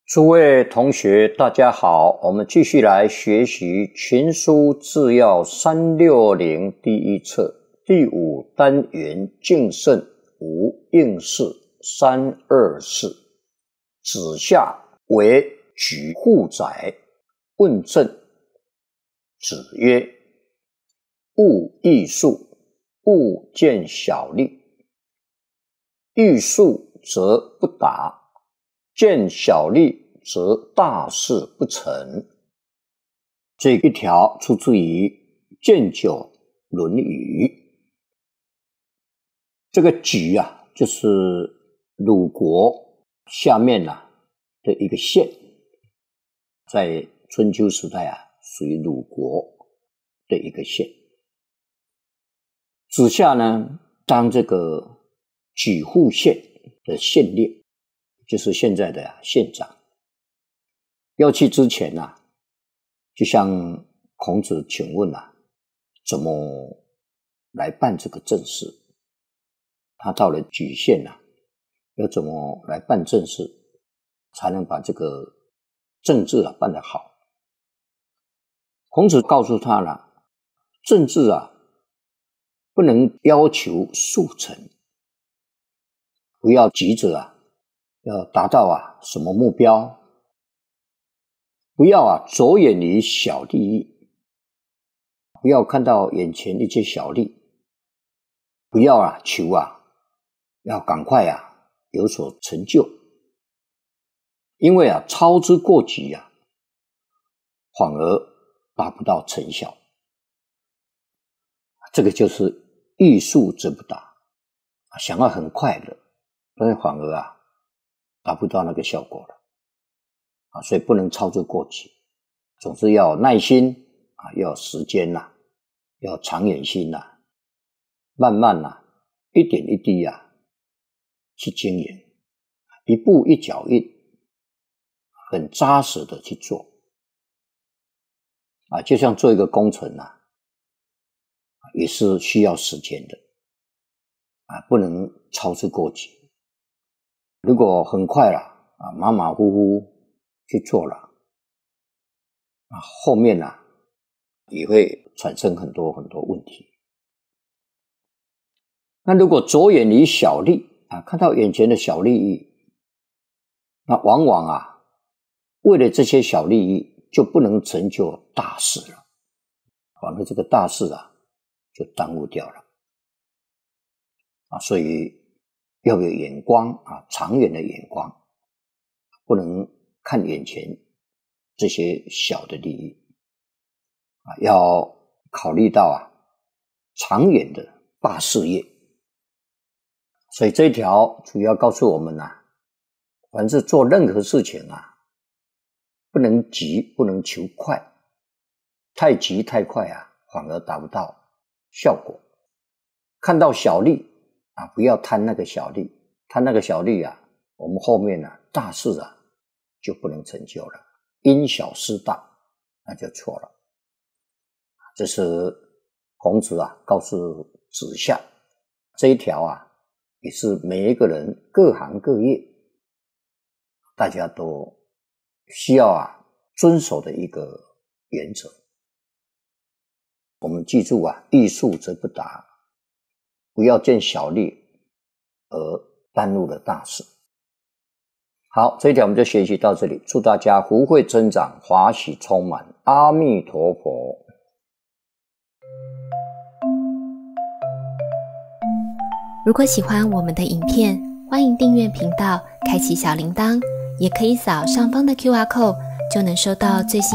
诸位同学大家好，我们继续来学习群书治要360第一册第5单元敬慎无应试324。子夏为举户宰，问政。子曰：勿议数，勿见小利。议数则不达，见小利则大事不成。这一条出自于《建九论语》。这个举就是鲁国下面的一个县，在春秋时代属于鲁国的一个县。子夏当这个莒户县的县令，就是现在的县长。要去之前就向孔子请问怎么来办这个政事。他到了莒县要怎么来办政事，才能把这个政治办得好。孔子告诉他了，政治不能要求速成，不要急着要达到什么目标，不要着眼于小利益，不要看到眼前一些小利，不要求要赶快有所成就，因为操之过急反而达不到成效。这个就是欲速则不达，想要很快的，但是反而达不到那个效果了所以不能操之过急，总是要有耐心要有时间要有长远心慢慢一点一滴去经营，一步一脚印，很扎实的去做就像做一个工程也是需要时间的不能操之过急。如果很快了马马虎虎去做了后面也会产生很多很多问题。那如果着眼于小利看到眼前的小利益，那往往为了这些小利益就不能成就大事了，反而这个大事就耽误掉了所以要有眼光长远的眼光，不能看眼前这些小的利益要考虑到长远的大事业。所以这一条主要告诉我们凡是做任何事情不能急，不能求快，太急太快反而达不到效果。看到小利不要贪那个小利，贪那个小利我们后面大事就不能成就了，因小失大，那就错了。这是孔子告诉子夏，这一条也是每一个人各行各业大家都需要遵守的一个原则。我们记住欲速则不达，不要见小利而耽误了大事。好，这一条我们就学习到这里，祝大家福慧增长，华喜充满，阿弥陀佛。 如果喜欢我们的影片，欢迎订阅频道，开启小铃铛，也可以扫上方的 QR code， 就能收到最新